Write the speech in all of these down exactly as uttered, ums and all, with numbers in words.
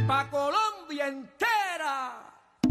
pa' Colombia entera.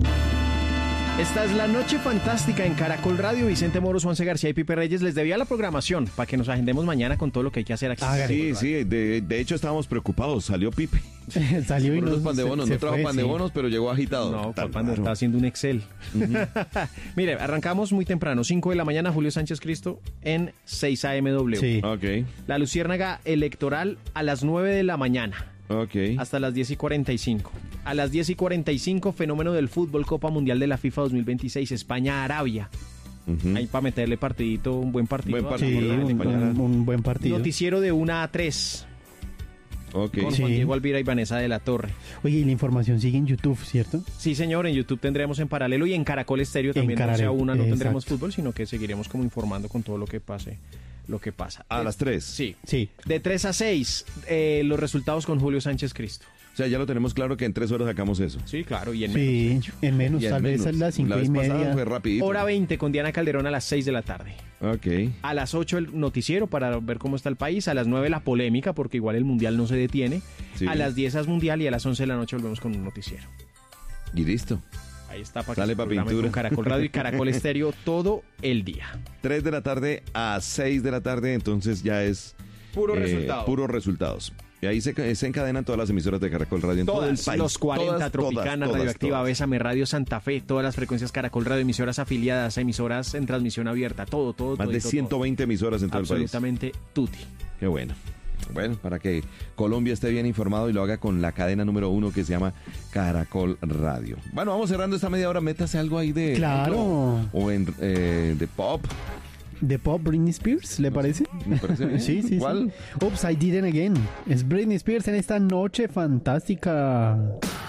Esta es la noche fantástica en Caracol Radio. Vicente Moros, Juanse García y Pipe Reyes les debía la programación para que nos agendemos mañana con todo lo que hay que hacer aquí. Ah, sí, sí, de, de hecho estábamos preocupados. Salió Pipe. Salió y no, los pan de se, bonos, se no trajo fue, pan de sí. bonos, pero llegó agitado. No, Tan papá, no raro. está haciendo un Excel. Uh-huh. Mire, arrancamos muy temprano, cinco de la mañana, Julio Sánchez Cristo en seis A M W. Sí. Ok, La luciérnaga electoral a las nueve de la mañana. ok. Hasta las diez y cuarenta y cinco. A las diez y cuarenta y cinco, fenómeno del fútbol, Copa Mundial de la FIFA dos mil veintiséis, España-Arabia. Uh-huh. Ahí para meterle partidito, un buen partido. Buen Sí, partido. un, un- un buen partido. Noticiero de una a tres Ok. con Sí. Juan Diego Alvira y Vanessa de la Torre. Oye, y la información sigue en YouTube, ¿cierto? Sí, señor, en YouTube tendremos en paralelo y en Caracol Estéreo también. En No sea Caracol, una, no tendremos exacto. fútbol, sino que seguiremos como informando con todo lo que pase, lo que pasa. A Eh, las tres. Sí. Sí. De tres a seis, eh, los resultados con Julio Sánchez Cristo. O sea, ya lo tenemos claro que en tres horas sacamos eso. Sí, claro, y en Sí, menos, de hecho. en menos, Y en tal vez menos. a las cinco La vez y pasada media. fue rapidito. Hora veinte con Diana Calderón a las seis de la tarde. Ok. A las ocho el noticiero para ver cómo está el país. A las nueve la polémica, porque igual el mundial no se detiene. Sí. A las diez es mundial y a las once de la noche volvemos con un noticiero. Y listo. Ahí está para Sale que se pa' programe pintura. con Caracol Radio y Caracol Estéreo todo el día. tres de la tarde a seis de la tarde, entonces ya es... Puro eh, resultado. Puros resultados. Y ahí se, se encadenan todas las emisoras de Caracol Radio en todo el Todas, país. los cuarenta, Todas, Tropicana, todas, Radioactiva, todas. Bésame Radio, Santa Fe, todas las frecuencias Caracol Radio, emisoras afiliadas, emisoras en transmisión abierta, todo, todo, Más todo. de ciento veinte emisoras en todo el país. Absolutamente tutti. Qué bueno. Bueno, para que Colombia esté bien informado y lo haga con la cadena número uno que se llama Caracol Radio. Bueno, vamos cerrando esta media hora. Métase algo ahí de... Claro. O en eh, de pop. ¿De pop Britney Spears, le parece? Me parece bien. Sí, sí, ¿Cuál? sí. Oops, I did it again. Es Britney Spears en esta noche fantástica.